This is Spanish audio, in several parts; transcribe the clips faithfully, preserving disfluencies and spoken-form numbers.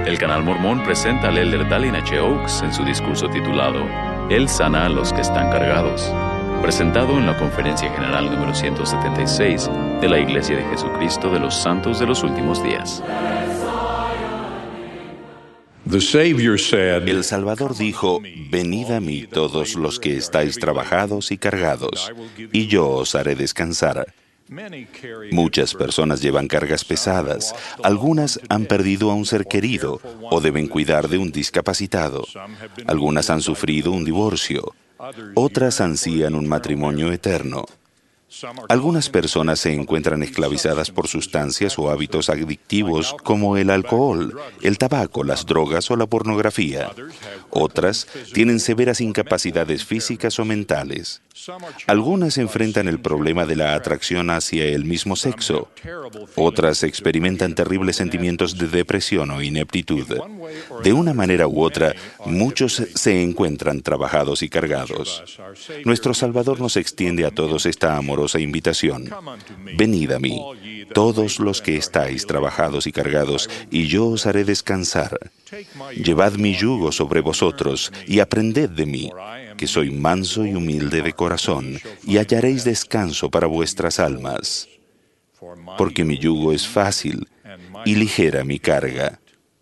El Canal Mormón presenta al elder Dallin H. Oaks en su discurso titulado Él sana a los que están cargados, presentado en la Conferencia General número ciento setenta y seis de la Iglesia de Jesucristo de los Santos de los Últimos Días. El Salvador dijo, venid a mí todos los que estáis trabajados y cargados, y yo os haré descansar. Muchas personas llevan cargas pesadas, algunas han perdido a un ser querido o deben cuidar de un discapacitado, algunas han sufrido un divorcio, otras ansían un matrimonio eterno. Algunas personas se encuentran esclavizadas por sustancias o hábitos adictivos como el alcohol, el tabaco, las drogas o la pornografía. Otras tienen severas incapacidades físicas o mentales. Algunas enfrentan el problema de la atracción hacia el mismo sexo. Otras experimentan terribles sentimientos de depresión o ineptitud. De una manera u otra, muchos se encuentran trabajados y cargados. Nuestro Salvador nos extiende a todos esta amorosa invitación. Venid a mí, todos los que estáis trabajados y cargados, y yo os haré descansar. Llevad mi yugo sobre vosotros y aprended de mí, que soy manso y humilde de corazón, y hallaréis descanso para vuestras almas. Porque mi yugo es fácil y ligera mi carga.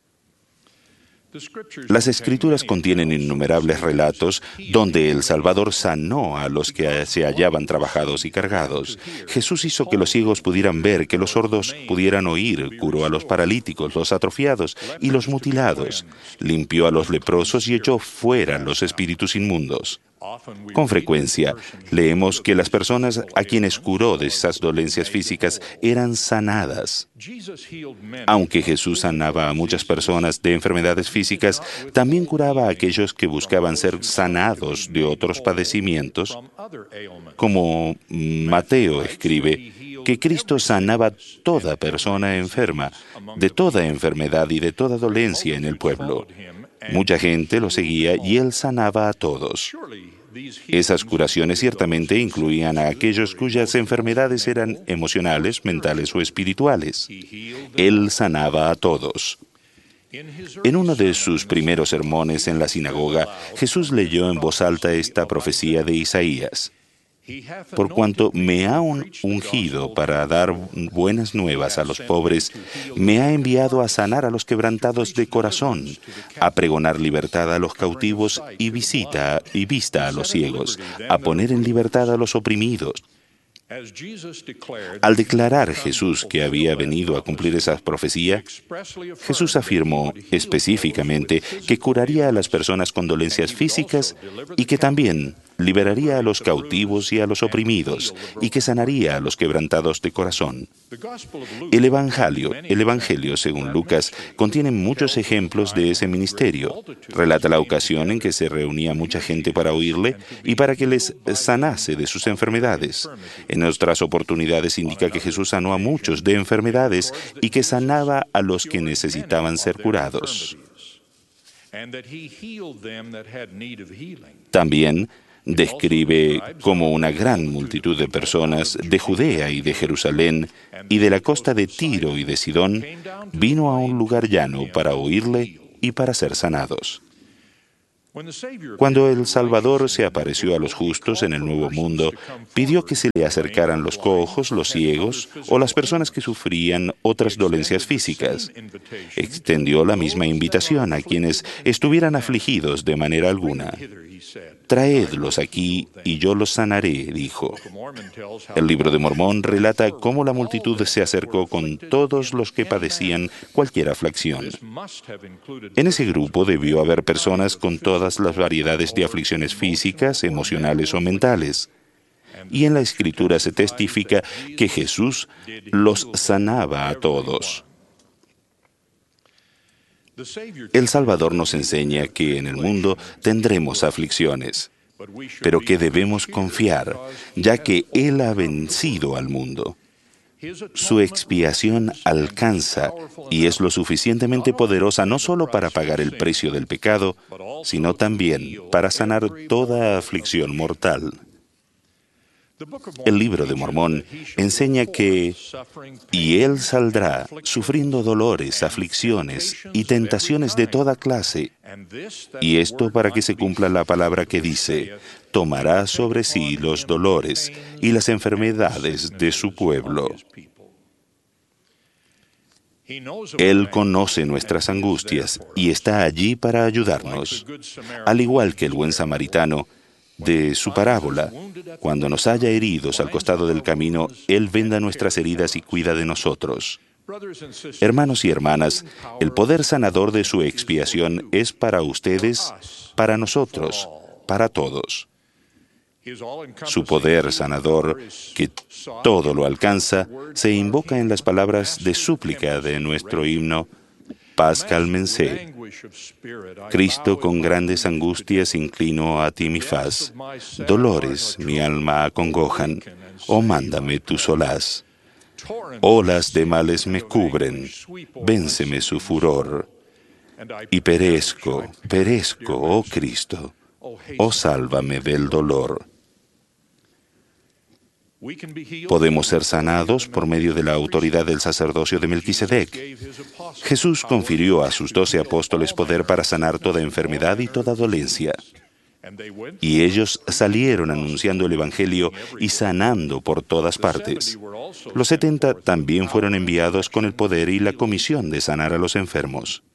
Las Escrituras contienen innumerables relatos donde el Salvador sanó a los que se hallaban trabajados y cargados. Jesús hizo que los ciegos pudieran ver, que los sordos pudieran oír, curó a los paralíticos, los atrofiados y los mutilados, limpió a los leprosos y echó fuera los espíritus inmundos. Con frecuencia, leemos que las personas a quienes curó de esas dolencias físicas eran sanadas. Aunque Jesús sanaba a muchas personas de enfermedades físicas, también curaba a aquellos que buscaban ser sanados de otros padecimientos, como Mateo escribe que Cristo sanaba toda persona enferma, de toda enfermedad y de toda dolencia en el pueblo. Mucha gente lo seguía y Él sanaba a todos. Esas curaciones ciertamente incluían a aquellos cuyas enfermedades eran emocionales, mentales o espirituales. Él sanaba a todos. En uno de sus primeros sermones en la sinagoga, Jesús leyó en voz alta esta profecía de Isaías. Por cuanto me ha ungido para dar buenas nuevas a los pobres, me ha enviado a sanar a los quebrantados de corazón, a pregonar libertad a los cautivos y visita y vista a los ciegos, a poner en libertad a los oprimidos. Al declarar Jesús que había venido a cumplir esa profecía, Jesús afirmó específicamente que curaría a las personas con dolencias físicas y que también liberaría a los cautivos y a los oprimidos, y que sanaría a los quebrantados de corazón. El Evangelio, el Evangelio, según Lucas, contiene muchos ejemplos de ese ministerio. Relata la ocasión en que se reunía mucha gente para oírle y para que les sanase de sus enfermedades. En otras oportunidades indica que Jesús sanó a muchos de enfermedades y que sanaba a los que necesitaban ser curados. También describe cómo una gran multitud de personas de Judea y de Jerusalén y de la costa de Tiro y de Sidón vino a un lugar llano para oírle y para ser sanados. Cuando el Salvador se apareció a los justos en el Nuevo Mundo, pidió que se le acercaran los cojos, los ciegos o las personas que sufrían otras dolencias físicas. Extendió la misma invitación a quienes estuvieran afligidos de manera alguna. Traedlos aquí y yo los sanaré, dijo. El Libro de Mormón relata cómo la multitud se acercó con todos los que padecían cualquier aflicción. En ese grupo debió haber personas con todas las variedades de aflicciones físicas, emocionales o mentales. Y en la Escritura se testifica que Jesús los sanaba a todos. El Salvador nos enseña que en el mundo tendremos aflicciones, pero que debemos confiar, ya que Él ha vencido al mundo. Su expiación alcanza y es lo suficientemente poderosa no solo para pagar el precio del pecado, sino también para sanar toda aflicción mortal. El libro de Mormón enseña que «Y él saldrá sufriendo dolores, aflicciones y tentaciones de toda clase, y esto para que se cumpla la palabra que dice, tomará sobre sí los dolores y las enfermedades de su pueblo». Él conoce nuestras angustias y está allí para ayudarnos. Al igual que el buen samaritano de su parábola, cuando nos haya heridos al costado del camino, Él venda nuestras heridas y cuida de nosotros. Hermanos y hermanas, el poder sanador de su expiación es para ustedes, para nosotros, para todos. Su poder sanador, que todo lo alcanza, se invoca en las palabras de súplica de nuestro himno, «Paz cálmense». Cristo, con grandes angustias inclino a ti mi faz. Dolores mi alma acongojan, oh mándame tu solaz. Olas de males me cubren, vénceme su furor. Y perezco, perezco, oh Cristo, oh sálvame del dolor. Podemos ser sanados por medio de la autoridad del sacerdocio de Melquisedec. Jesús confirió a sus doce apóstoles poder para sanar toda enfermedad y toda dolencia. Y ellos salieron anunciando el Evangelio y sanando por todas partes. Los setenta también fueron enviados con el poder y la comisión de sanar a los enfermos.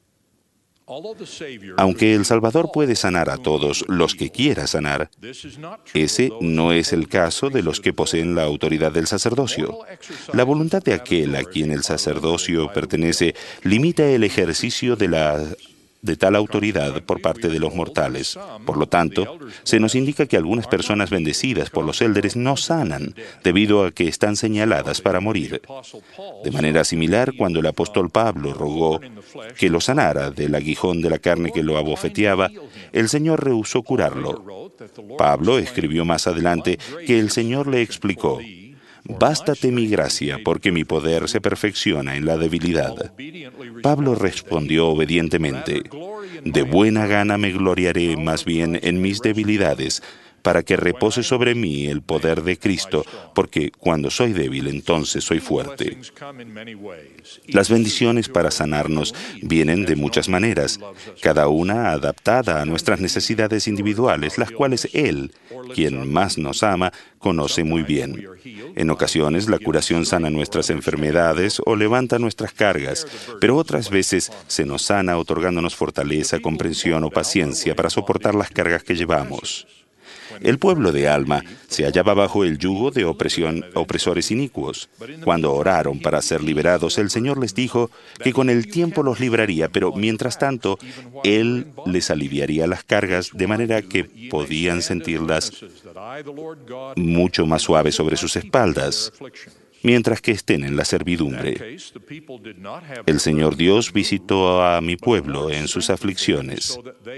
Aunque el Salvador puede sanar a todos los que quiera sanar, ese no es el caso de los que poseen la autoridad del sacerdocio. La voluntad de aquel a quien el sacerdocio pertenece limita el ejercicio de la de tal autoridad por parte de los mortales. Por lo tanto, se nos indica que algunas personas bendecidas por los élderes no sanan, debido a que están señaladas para morir. De manera similar, cuando el apóstol Pablo rogó que lo sanara del aguijón de la carne que lo abofeteaba, el Señor rehusó curarlo. Pablo escribió más adelante que el Señor le explicó: «Bástate mi gracia, porque mi poder se perfecciona en la debilidad». Pablo respondió obedientemente: «De buena gana me gloriaré más bien en mis debilidades, para que repose sobre mí el poder de Cristo, porque cuando soy débil, entonces soy fuerte». Las bendiciones para sanarnos vienen de muchas maneras, cada una adaptada a nuestras necesidades individuales, las cuales Él, quien más nos ama, conoce muy bien. En ocasiones, la curación sana nuestras enfermedades o levanta nuestras cargas, pero otras veces se nos sana otorgándonos fortaleza, comprensión o paciencia para soportar las cargas que llevamos. El pueblo de Alma se hallaba bajo el yugo de opresión, opresores inicuos. Cuando oraron para ser liberados, el Señor les dijo que con el tiempo los libraría, pero mientras tanto, Él les aliviaría las cargas de manera que podían sentirlas mucho más suaves sobre sus espaldas, mientras que estén en la servidumbre. El Señor Dios visitó a mi pueblo en sus aflicciones.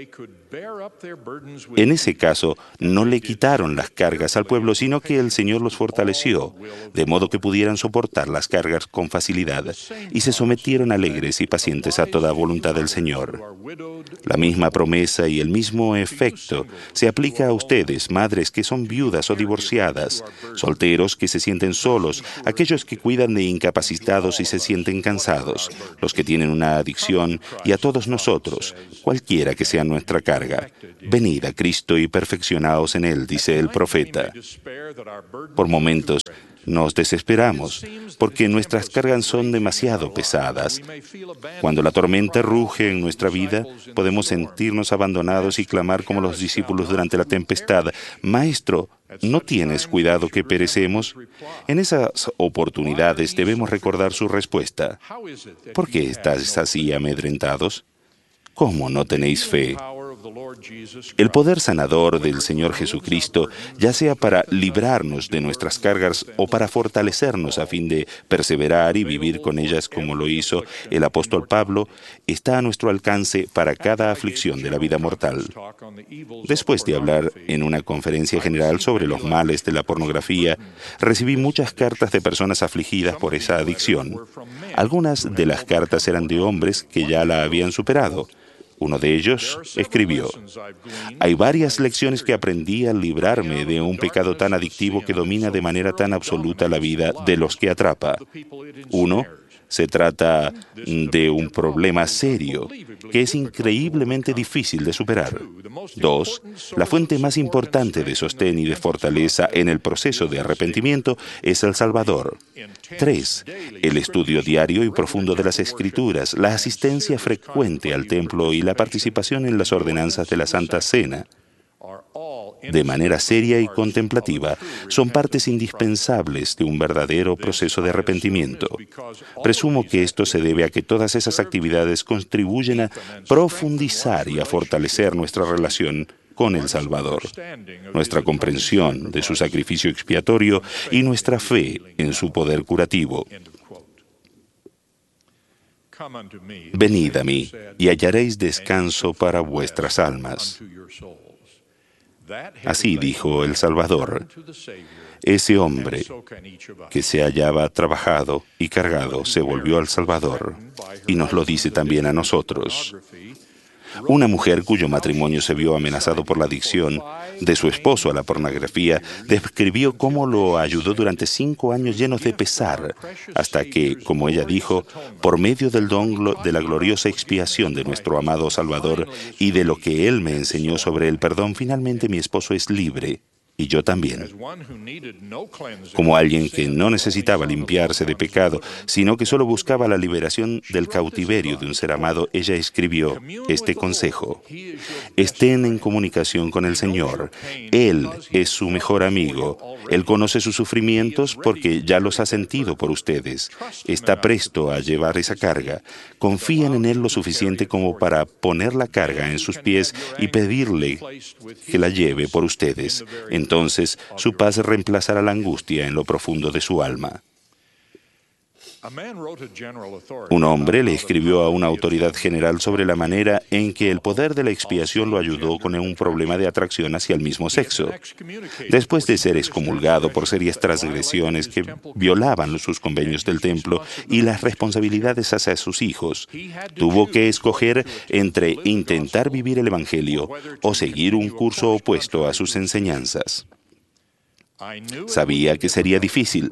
En ese caso, no le quitaron las cargas al pueblo, sino que el Señor los fortaleció, de modo que pudieran soportar las cargas con facilidad, y se sometieron alegres y pacientes a toda voluntad del Señor. La misma promesa y el mismo efecto se aplica a ustedes, madres que son viudas o divorciadas, solteros que se sienten solos, aquellos que cuidan de incapacitados y se sienten cansados, los que tienen una adicción, y a todos nosotros, cualquiera que sea nuestra carga. Venid a Cristo y perfeccionaos en Él, dice el profeta. Por momentos nos desesperamos, porque nuestras cargas son demasiado pesadas. Cuando la tormenta ruge en nuestra vida, podemos sentirnos abandonados y clamar como los discípulos durante la tempestad: «Maestro, ¿no tienes cuidado que perecemos?». En esas oportunidades debemos recordar su respuesta: «¿Por qué estáis así amedrentados? ¿Cómo no tenéis fe?». El poder sanador del Señor Jesucristo, ya sea para librarnos de nuestras cargas o para fortalecernos a fin de perseverar y vivir con ellas como lo hizo el apóstol Pablo, está a nuestro alcance para cada aflicción de la vida mortal. Después de hablar en una conferencia general sobre los males de la pornografía, recibí muchas cartas de personas afligidas por esa adicción. Algunas de las cartas eran de hombres que ya la habían superado. Uno de ellos escribió: hay varias lecciones que aprendí al librarme de un pecado tan adictivo que domina de manera tan absoluta la vida de los que atrapa. Uno, se trata de un problema serio que es increíblemente difícil de superar. Dos, la fuente más importante de sostén y de fortaleza en el proceso de arrepentimiento es el Salvador. Tres, el estudio diario y profundo de las Escrituras, la asistencia frecuente al templo y la participación en las ordenanzas de la Santa Cena, de manera seria y contemplativa, son partes indispensables de un verdadero proceso de arrepentimiento. Presumo que esto se debe a que todas esas actividades contribuyen a profundizar y a fortalecer nuestra relación con el Salvador, nuestra comprensión de su sacrificio expiatorio y nuestra fe en su poder curativo. Venid a mí y hallaréis descanso para vuestras almas. Así dijo el Salvador. Ese hombre que se hallaba trabajado y cargado se volvió al Salvador, y nos lo dice también a nosotros. Una mujer cuyo matrimonio se vio amenazado por la adicción de su esposo a la pornografía describió cómo lo ayudó durante cinco años llenos de pesar, hasta que, como ella dijo, por medio del don de la gloriosa expiación de nuestro amado Salvador y de lo que Él me enseñó sobre el perdón, finalmente mi esposo es libre. Y yo también. Como alguien que no necesitaba limpiarse de pecado, sino que solo buscaba la liberación del cautiverio de un ser amado, ella escribió este consejo: estén en comunicación con el Señor. Él es su mejor amigo. Él conoce sus sufrimientos porque ya los ha sentido por ustedes. Está presto a llevar esa carga. Confíen en Él lo suficiente como para poner la carga en sus pies y pedirle que la lleve por ustedes. Entonces, su paz reemplazará la angustia en lo profundo de su alma. Un hombre le escribió a una autoridad general sobre la manera en que el poder de la expiación lo ayudó con un problema de atracción hacia el mismo sexo. Después de ser excomulgado por serias transgresiones que violaban sus convenios del templo y las responsabilidades hacia sus hijos, tuvo que escoger entre intentar vivir el Evangelio o seguir un curso opuesto a sus enseñanzas. Sabía que sería difícil,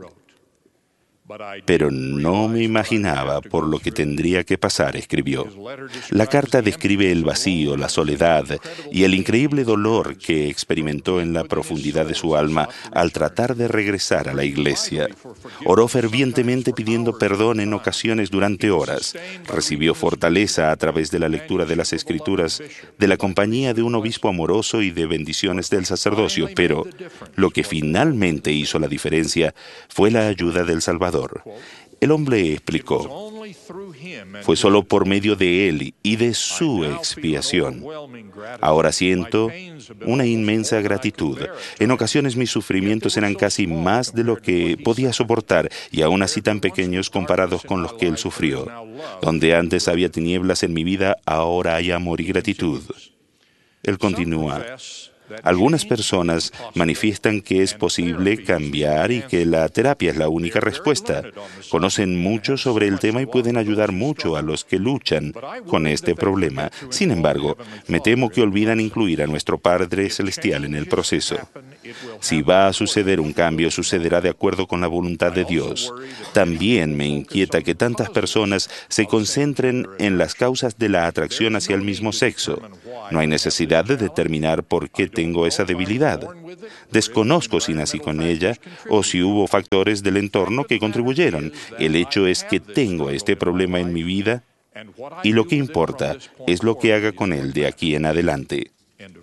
pero no me imaginaba por lo que tendría que pasar, escribió. La carta describe el vacío, la soledad y el increíble dolor que experimentó en la profundidad de su alma al tratar de regresar a la iglesia. Oró fervientemente pidiendo perdón en ocasiones durante horas. Recibió fortaleza a través de la lectura de las Escrituras, de la compañía de un obispo amoroso y de bendiciones del sacerdocio, pero lo que finalmente hizo la diferencia fue la ayuda del Salvador. El hombre explicó: fue solo por medio de Él y de su expiación. Ahora siento una inmensa gratitud. En ocasiones mis sufrimientos eran casi más de lo que podía soportar y aún así tan pequeños comparados con los que Él sufrió. Donde antes había tinieblas en mi vida, ahora hay amor y gratitud. Él continúa: algunas personas manifiestan que es posible cambiar y que la terapia es la única respuesta. Conocen mucho sobre el tema y pueden ayudar mucho a los que luchan con este problema. Sin embargo, me temo que olvidan incluir a nuestro Padre Celestial en el proceso. Si va a suceder un cambio, sucederá de acuerdo con la voluntad de Dios. También me inquieta que tantas personas se concentren en las causas de la atracción hacia el mismo sexo. No hay necesidad de determinar por qué tengo esa debilidad. Desconozco si nací con ella o si hubo factores del entorno que contribuyeron. El hecho es que tengo este problema en mi vida y lo que importa es lo que haga con él de aquí en adelante.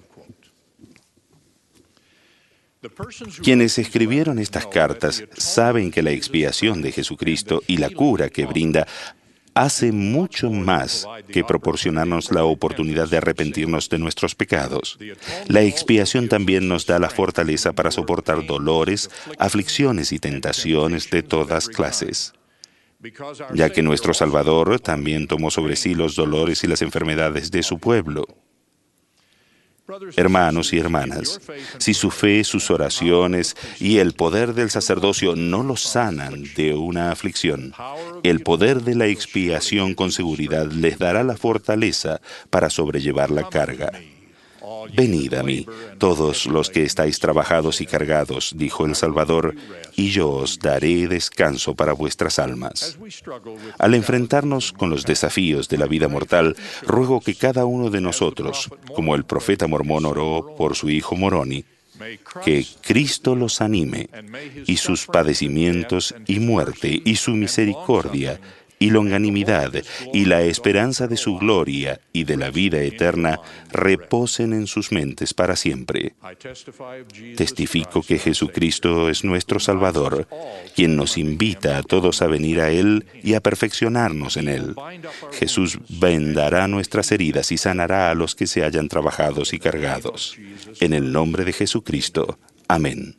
Quienes escribieron estas cartas saben que la expiación de Jesucristo y la cura que brinda hace mucho más que proporcionarnos la oportunidad de arrepentirnos de nuestros pecados. La expiación también nos da la fortaleza para soportar dolores, aflicciones y tentaciones de todas clases, ya que nuestro Salvador también tomó sobre sí los dolores y las enfermedades de su pueblo. Hermanos y hermanas, si su fe, sus oraciones y el poder del sacerdocio no los sanan de una aflicción, el poder de la expiación con seguridad les dará la fortaleza para sobrellevar la carga. Venid a mí, todos los que estáis trabajados y cargados, dijo el Salvador, y yo os daré descanso para vuestras almas. Al enfrentarnos con los desafíos de la vida mortal, ruego que cada uno de nosotros, como el profeta Mormón oró por su hijo Moroni, que Cristo los anime, y sus padecimientos y muerte, y su misericordia, y longanimidad, y la esperanza de su gloria y de la vida eterna reposen en sus mentes para siempre. Testifico que Jesucristo es nuestro Salvador, quien nos invita a todos a venir a Él y a perfeccionarnos en Él. Jesús vendará nuestras heridas y sanará a los que se hayan trabajados y cargados. En el nombre de Jesucristo. Amén.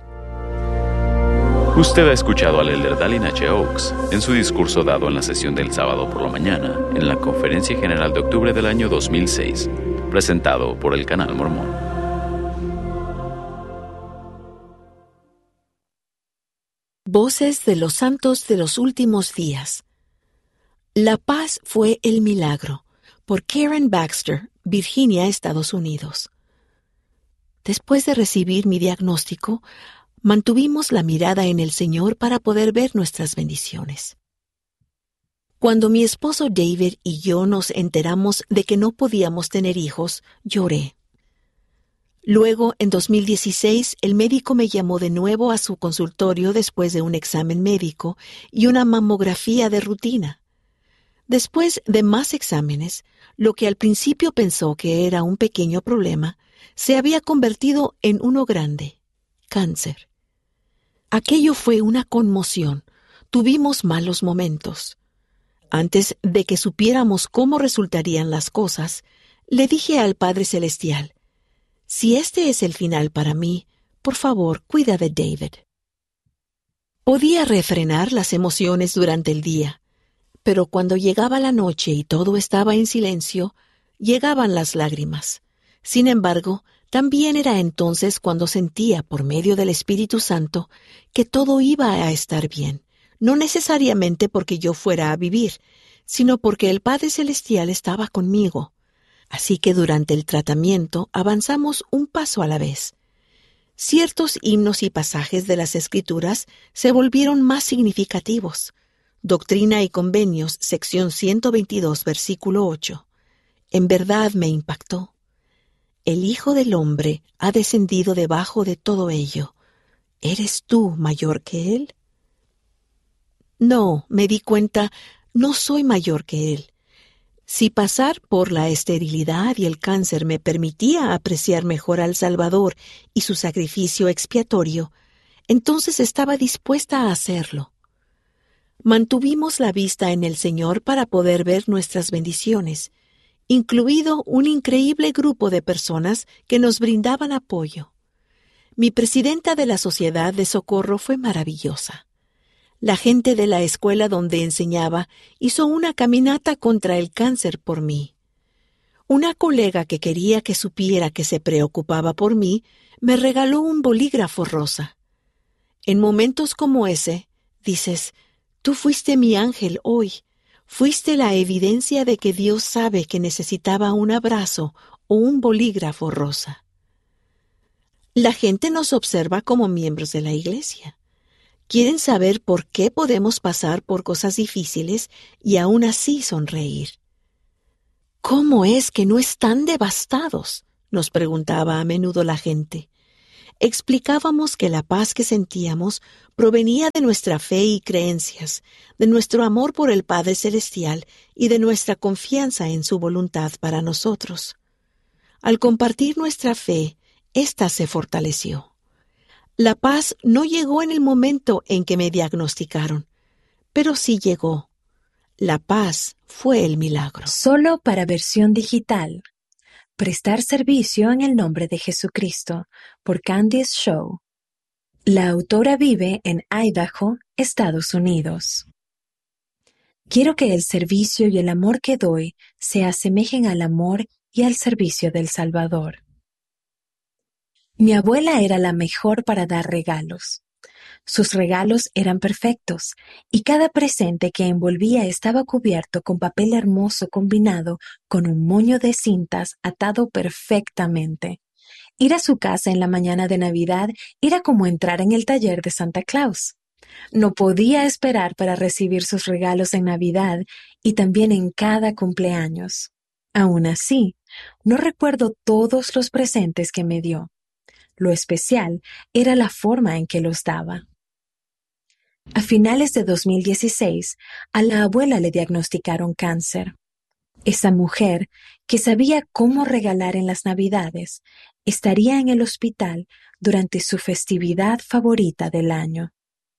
Usted ha escuchado al elder Dallin H. Oaks en su discurso dado en la sesión del sábado por la mañana en la Conferencia General de Octubre del año dos mil seis, presentado por el Canal Mormón. Voces de los Santos de los Últimos Días. La paz fue el milagro, por Karen Baxter, Virginia, Estados Unidos. Después de recibir mi diagnóstico, mantuvimos la mirada en el Señor para poder ver nuestras bendiciones. Cuando mi esposo David y yo nos enteramos de que no podíamos tener hijos, lloré. Luego, en dos mil dieciséis, el médico me llamó de nuevo a su consultorio después de un examen médico y una mamografía de rutina. Después de más exámenes, lo que al principio pensó que era un pequeño problema, se había convertido en uno grande: cáncer. Aquello fue una conmoción. Tuvimos malos momentos. Antes de que supiéramos cómo resultarían las cosas, le dije al Padre Celestial: si este es el final para mí, por favor, cuida de David. Podía refrenar las emociones durante el día, pero cuando llegaba la noche y todo estaba en silencio, llegaban las lágrimas. Sin embargo, también era entonces cuando sentía, por medio del Espíritu Santo, que todo iba a estar bien, no necesariamente porque yo fuera a vivir, sino porque el Padre Celestial estaba conmigo. Así que durante el tratamiento avanzamos un paso a la vez. Ciertos himnos y pasajes de las Escrituras se volvieron más significativos. Doctrina y Convenios, sección ciento veintidós, versículo ocho. En verdad me impactó. El Hijo del Hombre ha descendido debajo de todo ello. ¿Eres tú mayor que Él? No, me di cuenta, no soy mayor que Él. Si pasar por la esterilidad y el cáncer me permitía apreciar mejor al Salvador y su sacrificio expiatorio, entonces estaba dispuesta a hacerlo. Mantuvimos la vista en el Señor para poder ver nuestras bendiciones, incluido un increíble grupo de personas que nos brindaban apoyo. Mi presidenta de la Sociedad de Socorro fue maravillosa. La gente de la escuela donde enseñaba hizo una caminata contra el cáncer por mí. Una colega que quería que supiera que se preocupaba por mí me regaló un bolígrafo rosa. En momentos como ese, dices, tú fuiste mi ángel hoy. Fuiste la evidencia de que Dios sabe que necesitaba un abrazo o un bolígrafo rosa. La gente nos observa como miembros de la iglesia. Quieren saber por qué podemos pasar por cosas difíciles y aún así sonreír. ¿Cómo es que no están devastados?, nos preguntaba a menudo la gente. Explicábamos que la paz que sentíamos provenía de nuestra fe y creencias, de nuestro amor por el Padre Celestial y de nuestra confianza en su voluntad para nosotros. Al compartir nuestra fe, ésta se fortaleció. La paz no llegó en el momento en que me diagnosticaron, pero sí llegó. La paz fue el milagro. Solo para versión digital. Prestar servicio en el nombre de Jesucristo, por Candice Shaw. La autora vive en Idaho, Estados Unidos. Quiero que el servicio y el amor que doy se asemejen al amor y al servicio del Salvador. Mi abuela era la mejor para dar regalos. Sus regalos eran perfectos, y cada presente que envolvía estaba cubierto con papel hermoso combinado con un moño de cintas atado perfectamente. Ir a su casa en la mañana de Navidad era como entrar en el taller de Santa Claus. No podía esperar para recibir sus regalos en Navidad y también en cada cumpleaños. Aún así, no recuerdo todos los presentes que me dio. Lo especial era la forma en que los daba. A finales de dos mil dieciséis, a la abuela le diagnosticaron cáncer. Esa mujer, que sabía cómo regalar en las Navidades, estaría en el hospital durante su festividad favorita del año.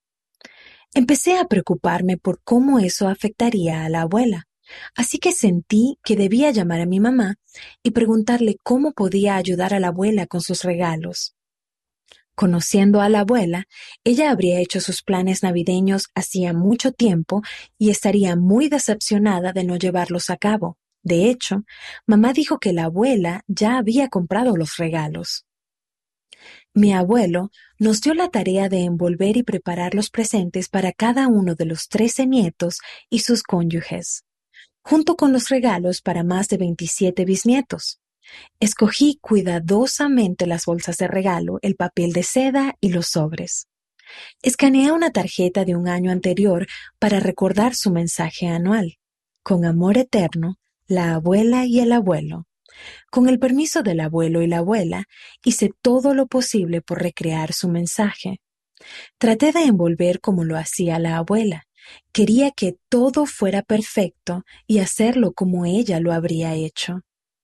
Empecé a preocuparme por cómo eso afectaría a la abuela, así que sentí que debía llamar a mi mamá y preguntarle cómo podía ayudar a la abuela con sus regalos. Conociendo a la abuela, ella habría hecho sus planes navideños hacía mucho tiempo y estaría muy decepcionada de no llevarlos a cabo. De hecho, mamá dijo que la abuela ya había comprado los regalos. Mi abuelo nos dio la tarea de envolver y preparar los presentes para cada uno de los trece nietos y sus cónyuges, junto con los regalos para más de veintisiete bisnietos. Escogí cuidadosamente las bolsas de regalo, el papel de seda y los sobres. Escaneé una tarjeta de un año anterior para recordar su mensaje anual. Con amor eterno, la abuela y el abuelo. Con el permiso del abuelo y la abuela, hice todo lo posible por recrear su mensaje. Traté de envolver como lo hacía la abuela. Quería que todo fuera perfecto y hacerlo como ella lo habría hecho.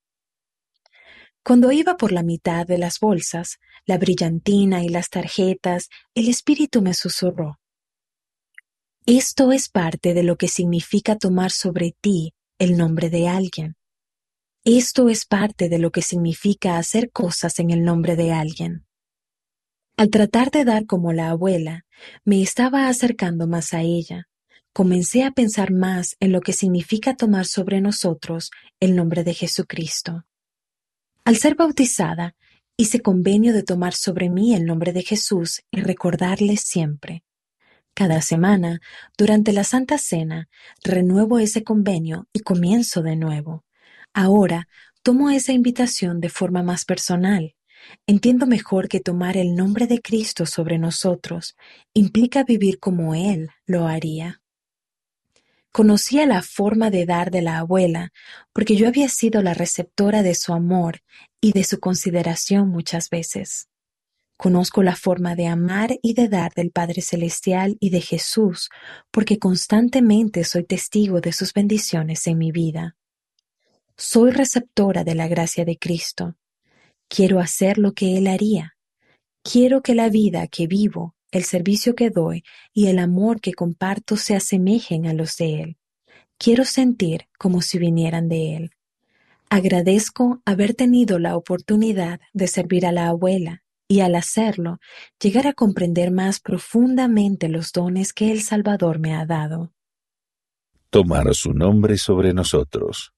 Cuando iba por la mitad de las bolsas, la brillantina y las tarjetas, el espíritu me susurró: esto es parte de lo que significa tomar sobre ti el nombre de alguien. Esto es parte de lo que significa hacer cosas en el nombre de alguien. Al tratar de dar como la abuela, me estaba acercando más a ella. Comencé a pensar más en lo que significa tomar sobre nosotros el nombre de Jesucristo. Al ser bautizada, hice convenio de tomar sobre mí el nombre de Jesús y recordarle siempre. Cada semana, durante la Santa Cena, renuevo ese convenio y comienzo de nuevo. Ahora, tomo esa invitación de forma más personal. Entiendo mejor que tomar el nombre de Cristo sobre nosotros implica vivir como Él lo haría. Conocía la forma de dar de la abuela porque yo había sido la receptora de su amor y de su consideración muchas veces. Conozco la forma de amar y de dar del Padre Celestial y de Jesús porque constantemente soy testigo de sus bendiciones en mi vida. Soy receptora de la gracia de Cristo. Quiero hacer lo que Él haría. Quiero que la vida que vivo, el servicio que doy y el amor que comparto se asemejen a los de Él. Quiero sentir como si vinieran de Él. Agradezco haber tenido la oportunidad de servir a la abuela y al hacerlo, llegar a comprender más profundamente los dones que el Salvador me ha dado. Tomar su nombre sobre nosotros.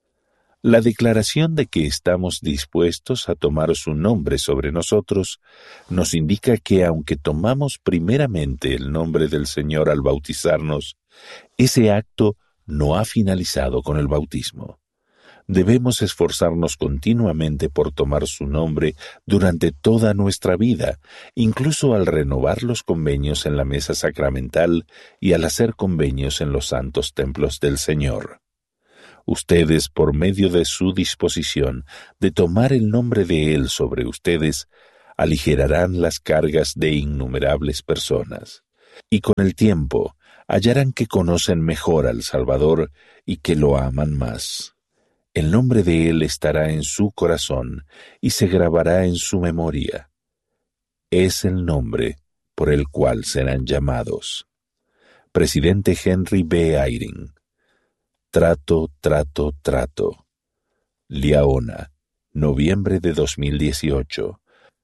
La declaración de que estamos dispuestos a tomar su nombre sobre nosotros nos indica que aunque tomamos primeramente el nombre del Señor al bautizarnos, ese acto no ha finalizado con el bautismo. Debemos esforzarnos continuamente por tomar su nombre durante toda nuestra vida, incluso al renovar los convenios en la mesa sacramental y al hacer convenios en los santos templos del Señor. Ustedes, por medio de su disposición de tomar el nombre de Él sobre ustedes, aligerarán las cargas de innumerables personas, y con el tiempo hallarán que conocen mejor al Salvador y que lo aman más. El nombre de Él estará en su corazón y se grabará en su memoria. Es el nombre por el cual serán llamados. Presidente Henry B. Eyring. Trato, trato, trato. Liaona, noviembre de dos mil dieciocho.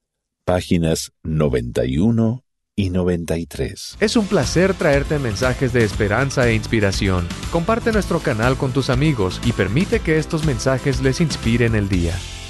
Páginas noventa y uno y noventa y tres. Es un placer traerte mensajes de esperanza e inspiración. Comparte nuestro canal con tus amigos y permite que estos mensajes les inspiren el día.